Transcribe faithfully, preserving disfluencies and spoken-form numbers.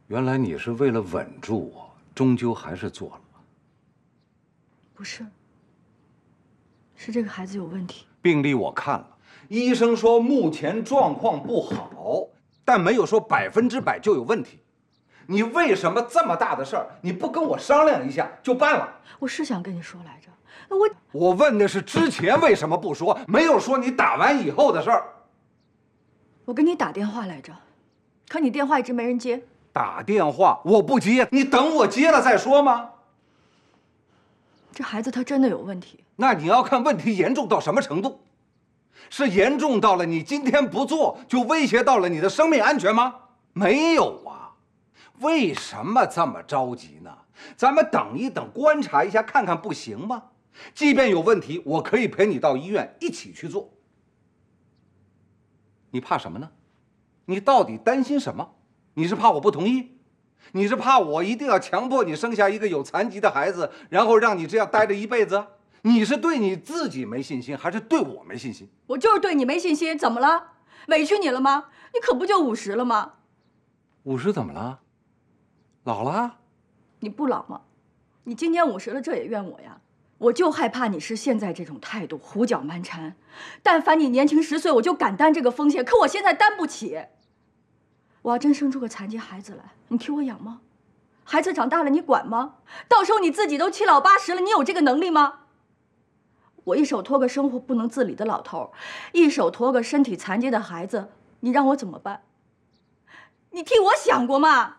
原来你是为了稳住我，终究还是做了。 不是，是这个孩子有问题。 病历我看了，医生说目前状况不好，但没有说百分之百就有问题。你为什么这么大的事儿，你不跟我商量一下就办了？ 我是想跟你说来着，我我问的是之前为什么不说，没有说你打完以后的事儿。 我给你打电话来着，可你电话一直没人接。 打电话我不接，你等我接了再说吗？ 这孩子他真的有问题。 那你要看问题严重到什么程度，是严重到了你今天不做就威胁到了你的生命安全吗？没有啊，为什么这么着急呢？咱们等一等，观察一下，看看不行吗？即便有问题，我可以陪你到医院一起去做。你怕什么呢？你到底担心什么？你是怕我不同意？你是怕我一定要强迫你生下一个有残疾的孩子，然后让你这样待着一辈子？你是对你自己没信心，还是对我没信心？ 我就是对你没信心，怎么了？委屈你了吗？你可不就五十了吗？ 五十怎么了？老了？ 你不老吗？你今年五十了，这也怨我呀？我就害怕你是现在这种态度，胡搅蛮缠。但凡你年轻十岁，我就敢担这个风险，可我现在担不起。我要真生出个残疾孩子来，你替我养吗？孩子长大了，你管吗？到时候你自己都七老八十了，你有这个能力吗？我一手托个生活不能自理的老头，一手托个身体残疾的孩子，你让我怎么办？你替我想过吗？